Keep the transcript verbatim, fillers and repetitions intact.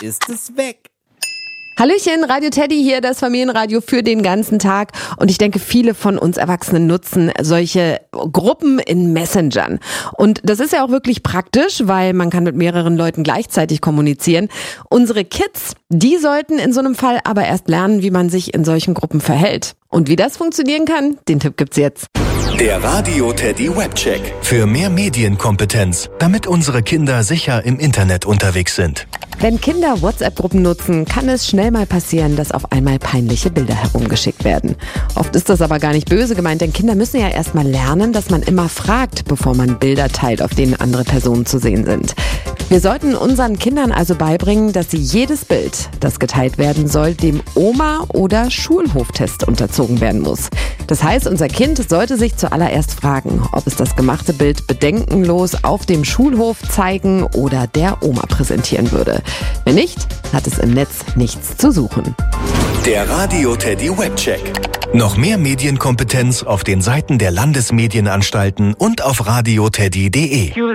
ist es weg. Hallöchen, Radio Teddy hier, das Familienradio für den ganzen Tag. Und ich denke, viele von uns Erwachsenen nutzen solche Gruppen in Messengern. Und das ist ja auch wirklich praktisch, weil man kann mit mehreren Leuten gleichzeitig kommunizieren. Unsere Kids, die sollten in so einem Fall aber erst lernen, wie man sich in solchen Gruppen verhält. Und wie das funktionieren kann, den Tipp gibt's jetzt. Der Radio Teddy Webcheck. Für mehr Medienkompetenz, damit unsere Kinder sicher im Internet unterwegs sind. Wenn Kinder WhatsApp-Gruppen nutzen, kann es schnell mal passieren, dass auf einmal peinliche Bilder herumgeschickt werden. Oft ist das aber gar nicht böse gemeint, denn Kinder müssen ja erst mal lernen, dass man immer fragt, bevor man Bilder teilt, auf denen andere Personen zu sehen sind. Wir sollten unseren Kindern also beibringen, dass sie jedes Bild, das geteilt werden soll, dem Oma- oder Schulhoftest unterzogen werden muss. Das heißt, unser Kind sollte sich zuallererst fragen, ob es das gemachte Bild bedenkenlos auf dem Schulhof zeigen oder der Oma präsentieren würde. Wenn nicht, hat es im Netz nichts zu suchen. Der Radio Teddy Webcheck. Noch mehr Medienkompetenz auf den Seiten der Landesmedienanstalten und auf radioteddy punkt de.